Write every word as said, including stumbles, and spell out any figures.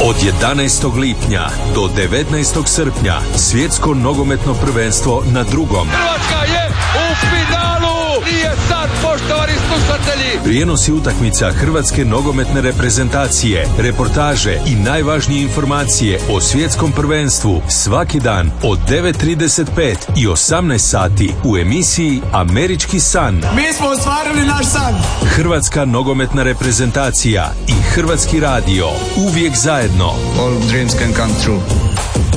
Od jedanaestog lipnja do devetnaestog srpnja svjetsko nogometno prvenstvo na drugom. Hrvatska je u finalu! Nije sad, poštovani slušatelji! Prijenosi utakmica hrvatske nogometne reprezentacije, reportaže i najvažnije informacije o svjetskom prvenstvu svaki dan od devet trideset pet i osamnaest sati u emisiji Američki san. Mi smo ostvarili naš san! Hrvatska nogometna reprezentacija i Hrvatski radio uvijek zajedno. All dreams can come true.